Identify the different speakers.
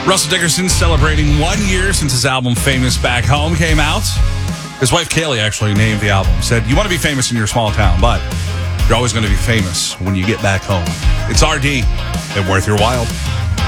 Speaker 1: Russell Dickerson celebrating 1 year since his album Famous Back Home came out. His wife Kaylee actually named the album. Said, you want to be famous in your small town, but you're always going to be famous when you get back home. It's RD and Worth Your While.